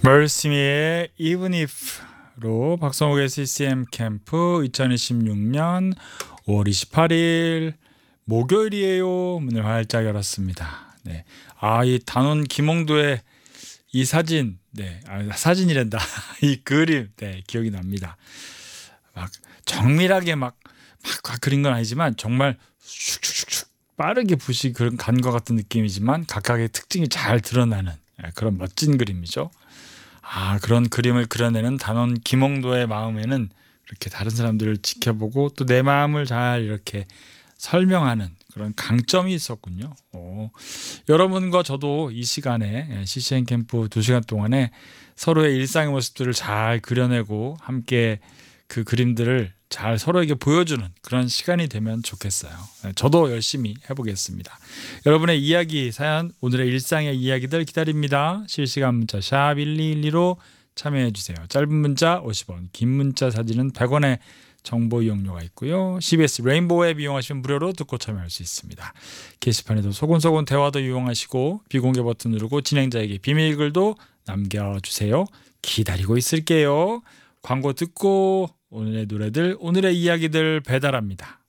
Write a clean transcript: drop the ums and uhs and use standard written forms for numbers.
멀스미의 Even If로 박성욱의 CCM 캠프 2026년 5월 28일 목요일이에요. 문을 활짝 열었습니다. 네. 이 단원 김홍도의 이 사진, 사진이란다. 이 그림, 기억이 납니다. 막 정밀하게 막 그린 건 아니지만 정말 슉슉슉슉 빠르게 붓이 간 것 같은 느낌이지만 각각의 특징이 잘 드러나는 그런 멋진 그림이죠. 그런 그림을 그려내는 단원 김홍도의 마음에는 이렇게 다른 사람들을 지켜보고 또 내 마음을 잘 이렇게 설명하는 그런 강점이 있었군요. 여러분과 저도 이 시간에 CCM 캠프 2시간 동안에 서로의 일상의 모습들을 잘 그려내고 함께 그 그림들을 잘 서로에게 보여주는 그런 시간이 되면 좋겠어요. 저도 열심히 해보겠습니다. 여러분의 이야기, 사연, 오늘의 일상의 이야기들 기다립니다. 실시간 문자 샵 1212로 참여해 주세요. 짧은 문자 50원, 긴 문자 사진은 100원의 정보 이용료가 있고요. CBS 레인보우 앱 이용하시면 무료로 듣고 참여할 수 있습니다. 게시판에도 소곤소곤 대화도 이용하시고 비공개 버튼 누르고 진행자에게 비밀글도 남겨주세요. 기다리고 있을게요. 광고 듣고 오늘의 노래들, 오늘의 이야기들 배달합니다.